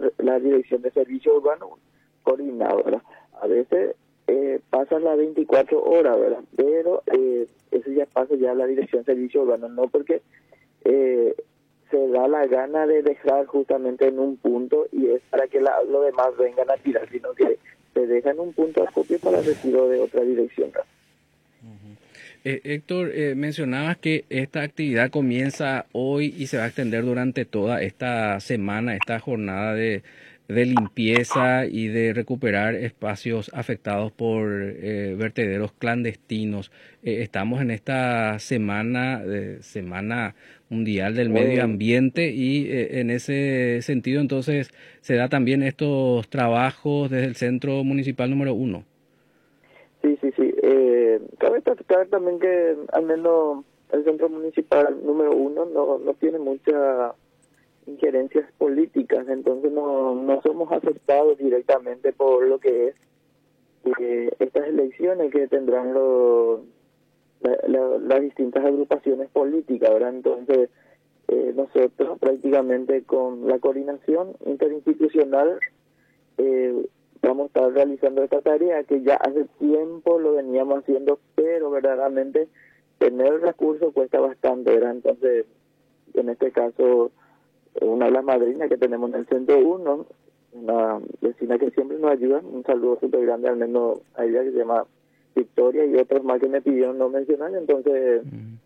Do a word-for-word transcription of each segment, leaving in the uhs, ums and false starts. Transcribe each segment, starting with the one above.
la Dirección de Servicio Urbano coordinado, ¿verdad? A veces eh, pasan las veinticuatro horas, ¿verdad? Pero eh, eso ya pasa ya a la Dirección de Servicio Urbano, no porque eh, se da la gana de dejar justamente en un punto y es para que la, los demás vengan a tirar, sino que se deja en un punto de acopio para retiro de otra dirección, ¿verdad? Eh, Héctor, eh, mencionabas que esta actividad comienza hoy y se va a extender durante toda esta semana, esta jornada de, de limpieza y de recuperar espacios afectados por eh, vertederos clandestinos. Eh, estamos en esta semana, eh, semana mundial del medio Eh, ambiente y eh, en ese sentido entonces se da también estos trabajos desde el Centro Municipal número uno. Sí, sí, sí. Eh, cabe destacar también que al menos el centro municipal número uno no, no tiene muchas injerencias políticas, entonces no, no somos afectados directamente por lo que es eh, estas elecciones que tendrán los, la- la- las distintas agrupaciones políticas, ¿verdad? Entonces eh, nosotros prácticamente con la coordinación interinstitucional eh, vamos a estar realizando esta tarea que ya hace tiempo lo veníamos haciendo, pero verdaderamente tener recursos cuesta bastante, ¿verdad? Entonces, en este caso, una de las madrinas que tenemos en el centro uno, una vecina que siempre nos ayuda, un saludo súper grande al menos a ella, que se llama Victoria, y otros más que me pidieron no mencionar, entonces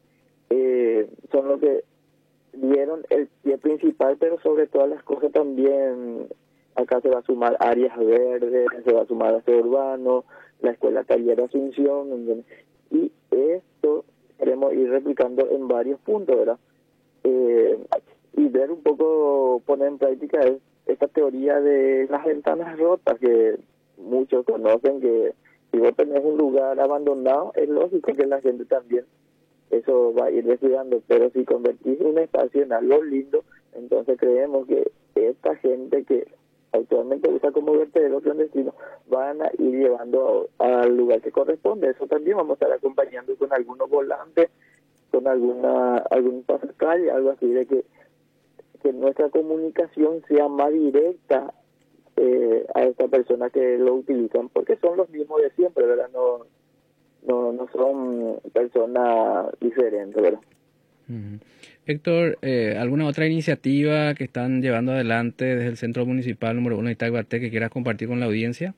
eh, son los que dieron el pie principal, pero sobre todas las cosas también acá se va a sumar áreas verdes, se va a sumar aseo urbano, la escuela taller Asunción, ¿entiendes? Y esto queremos ir replicando en varios puntos, ¿verdad? Eh, y ver un poco, poner en práctica es- esta teoría de las ventanas rotas que muchos conocen, que si vos tenés un lugar abandonado, es lógico que la gente también eso va a ir descuidando, pero si convertís un espacio en algo lindo, entonces creemos que esta gente que actualmente usa como vertedero clandestino van a ir llevando a- al lugar que corresponde. Eso también vamos a estar acompañando con algunos volantes, con alguna algún pasacalle, algo así, de que, que nuestra comunicación sea más directa eh, a esta persona que lo utilizan, porque son los mismos de siempre, ¿verdad? No no no son personas diferentes, ¿verdad? Ujú. Héctor, eh, ¿alguna otra iniciativa que están llevando adelante desde el Centro Municipal número uno de Itaguaté que quieras compartir con la audiencia?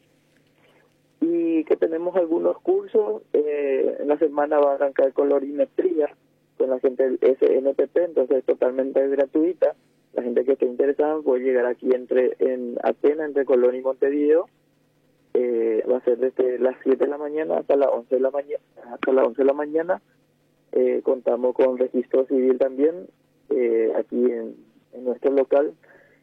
Y que tenemos algunos cursos, eh, en la semana va a arrancar colorimetría con la gente del S N P P, entonces es totalmente gratuita. La gente que esté interesada puede llegar aquí entre en Atenas, entre Colón y Montevideo. Eh, va a ser desde las siete de la mañana hasta las once de la mañana. Hasta las once de la mañana. Eh, contamos con registro civil también eh, aquí en, en nuestro local.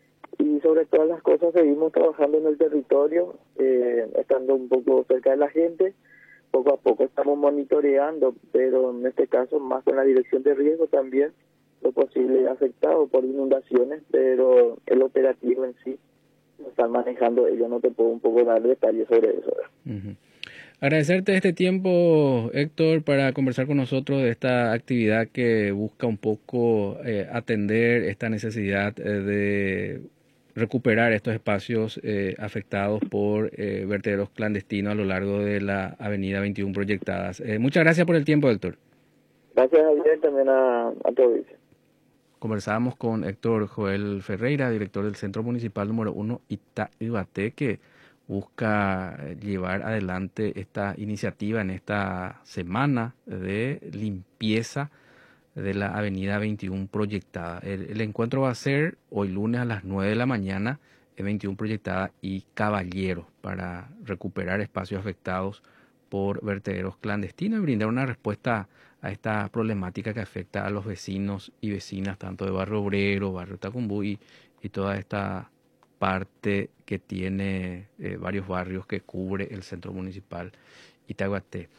Y sobre todas las cosas seguimos trabajando en el territorio, eh, estando un poco cerca de la gente. Poco a poco estamos monitoreando, pero en este caso más con la dirección de riesgo también, lo posible afectado por inundaciones, pero el operativo en sí lo están manejando ellos, no te puedo un poco dar detalles sobre eso. Ujú. Agradecerte este tiempo, Héctor, para conversar con nosotros de esta actividad que busca un poco eh, atender esta necesidad eh, de recuperar estos espacios eh, afectados por eh, vertederos clandestinos a lo largo de la Avenida veintiuno proyectadas. Eh, muchas gracias por el tiempo, Héctor. Gracias, Javier, también a, a todos. Conversábamos con Héctor Joel Ferreira, director del Centro Municipal número uno Itaguaté, que busca eh, llevar adelante esta iniciativa en esta semana de limpieza de la Avenida veintiuno proyectada. El, el encuentro va a ser hoy lunes a las nueve de la mañana en veintiuno proyectada y Caballero para recuperar espacios afectados por vertederos clandestinos y brindar una respuesta a esta problemática que afecta a los vecinos y vecinas tanto de Barrio Obrero, Barrio Tacumbú y, y toda esta parte que tiene eh, varios barrios que cubre el centro municipal Itaguaté.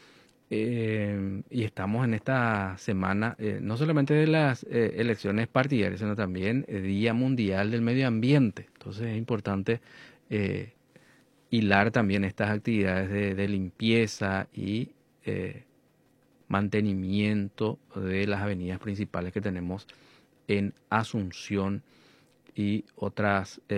Eh, y estamos en esta semana, eh, no solamente de las eh, elecciones partidarias, sino también el Día Mundial del Medio Ambiente. Entonces es importante eh, hilar también estas actividades de, de limpieza y eh, mantenimiento de las avenidas principales que tenemos en Asunción y otras